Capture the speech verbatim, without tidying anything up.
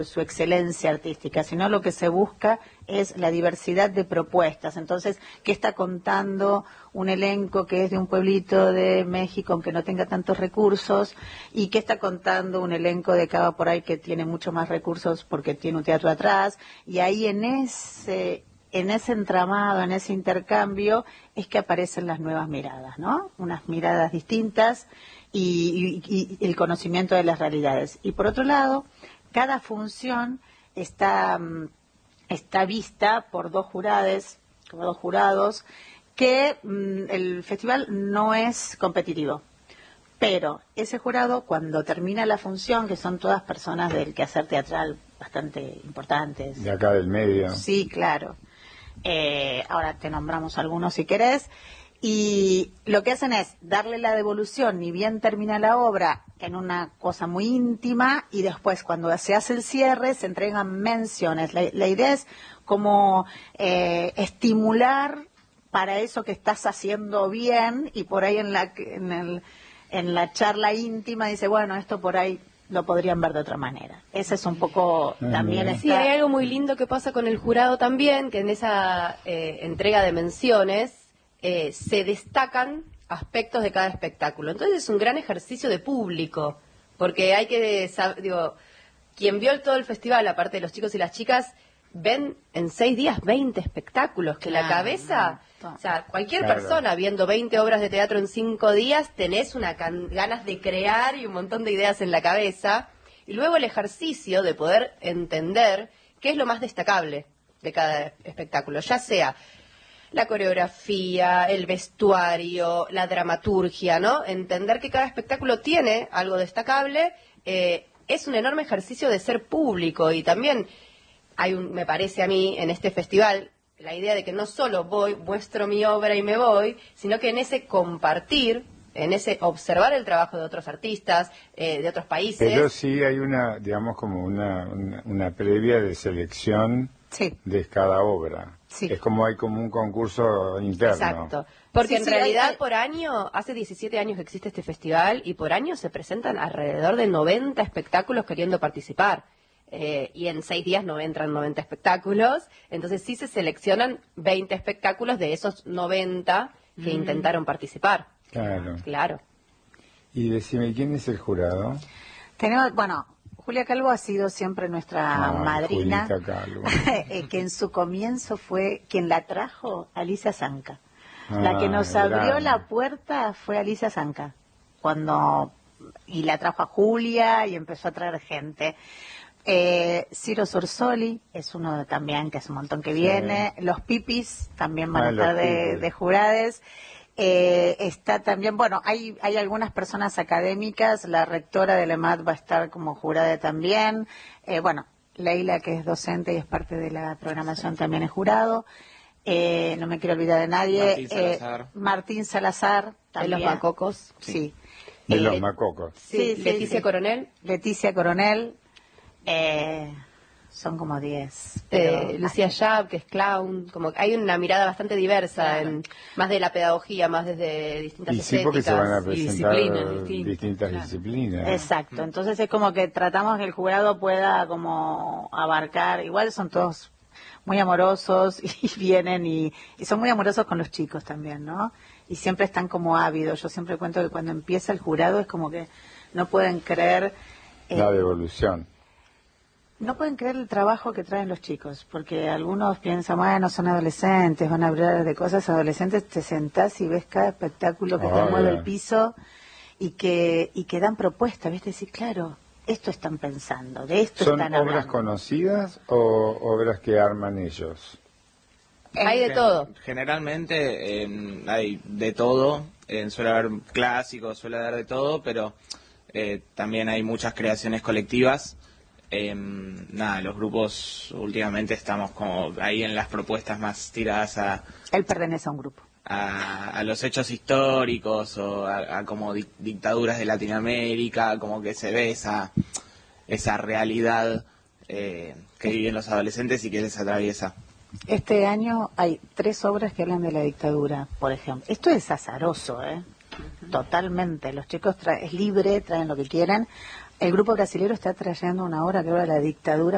su excelencia artística, sino lo que se busca es la diversidad de propuestas. Entonces, ¿qué está contando un elenco que es de un pueblito de México, aunque no tenga tantos recursos? ¿Y qué está contando un elenco de acá por ahí que tiene mucho más recursos porque tiene un teatro atrás? Y ahí en ese, en ese entramado, en ese intercambio, es que aparecen las nuevas miradas, ¿no? Unas miradas distintas y, y, y el conocimiento de las realidades. Y por otro lado, cada función está, está vista por dos jurados, por dos jurados, que mm, el festival no es competitivo. Pero ese jurado, cuando termina la función, que son todas personas del quehacer teatral bastante importantes. De acá del medio. Sí, claro. Eh, ahora te nombramos algunos si querés. Y lo que hacen es darle la devolución, ni bien termina la obra, en una cosa muy íntima, y después cuando se hace el cierre se entregan menciones. La, la idea es como eh, estimular para eso que estás haciendo bien, y por ahí en la, en, el, en la charla íntima dice, bueno, esto por ahí lo podrían ver de otra manera. Ese es un poco ah, también está... Sí, hay algo muy lindo que pasa con el jurado también, que en esa eh, entrega de menciones eh, se destacan aspectos de cada espectáculo. Entonces es un gran ejercicio de público, porque hay que saber, digo, quien vio todo el festival, aparte de los chicos y las chicas, ven en seis días veinte espectáculos, que claro, la cabeza, no, o sea, cualquier claro. persona viendo veinte obras de teatro en cinco días, tenés una can ganas de crear y un montón de ideas en la cabeza, y luego el ejercicio de poder entender qué es lo más destacable de cada espectáculo, ya sea la coreografía, el vestuario, la dramaturgia, ¿no? Entender que cada espectáculo tiene algo destacable, eh, es un enorme ejercicio de ser público, y también hay un, me parece a mí, en este festival, la idea de que no solo voy, muestro mi obra y me voy, sino que en ese compartir, en ese observar el trabajo de otros artistas, eh, de otros países. Pero sí hay una, digamos, como una, una, una previa de selección Sí. de cada obra. Sí. Es como hay como un concurso interno. Exacto. Porque Sí, en sí, realidad hay, hay... por año, hace diecisiete años que existe este festival, y por año se presentan alrededor de noventa espectáculos queriendo participar. Eh, y en seis días no entran noventa espectáculos, entonces sí se seleccionan veinte espectáculos de esos noventa que mm. intentaron participar. Claro. Claro. Y decime, ¿quién es el jurado? Tenemos, bueno, Julia Calvo ha sido siempre nuestra Ay, madrina, Calvo. que en su comienzo fue quien la trajo, Alicia Zanca. Ah, la que nos abrió grande. la puerta fue Alicia Zanca, cuando y la trajo a Julia y empezó a traer gente. Eh, Ciro Sorsoli es uno de, también, que es un montón que viene. Sí. Los Pipis también van ah, a estar de, de jurades. Eh, está también, bueno, hay hay algunas personas académicas, la rectora del E M A D va a estar como jurada también, eh, bueno, Leila, que es docente y es parte de la programación, también es jurado, eh, no me quiero olvidar de nadie, Martín Salazar, eh, Martín Salazar también. De los Macocos. Sí. De eh, los Macocos. Sí, sí, sí, Leticia sí. Coronel. Leticia Coronel, eh, son como diez. Eh, Lucía Yab, que es clown, como hay una mirada bastante diversa, claro. en, más de la pedagogía, más desde distintas y estéticas. Sí, porque se van a presentar y disciplinas, distintas, distintas claro. disciplinas. Exacto, entonces es como que tratamos que el jurado pueda como abarcar, igual son todos muy amorosos y vienen y, y son muy amorosos con los chicos también, ¿no? Y siempre están como ávidos. Yo siempre cuento que cuando empieza el jurado es como que no pueden creer... Eh, la devolución. No pueden creer el trabajo que traen los chicos, porque algunos piensan, bueno, son adolescentes, van a hablar de cosas adolescentes, te sentás y ves cada espectáculo que oh, te mueve yeah. el piso y que y que dan propuestas, ¿viste? Decís, claro, esto están pensando, de esto ¿Son están obras hablando. conocidas o obras que arman ellos? Hay de todo. Generalmente eh, hay de todo, eh, suele haber clásicos, suele haber de todo, pero eh, también hay muchas creaciones colectivas. Eh, nada, los grupos últimamente estamos como ahí en las propuestas más tiradas a... Él pertenece a un grupo. A, a los hechos históricos o a, a como di, dictaduras de Latinoamérica, como que se ve esa, esa realidad eh, que viven los adolescentes y que les atraviesa. Este año hay tres obras que hablan de la dictadura, por ejemplo. Esto es azaroso, ¿eh? Uh-huh. Totalmente. Los chicos traen, es libre, traen lo que quieran. El grupo brasilero está trayendo una obra que habla de la dictadura